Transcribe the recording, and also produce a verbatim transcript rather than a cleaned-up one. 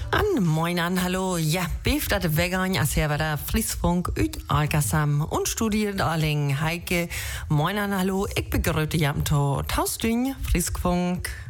An, moin an, hallo. Ja, beef dat de Wegang, als her war der Friesfunk uit Algasam und studiert Arling Heike. Moin an, hallo. Ich begrüße jam to Tausding, Friesfunk.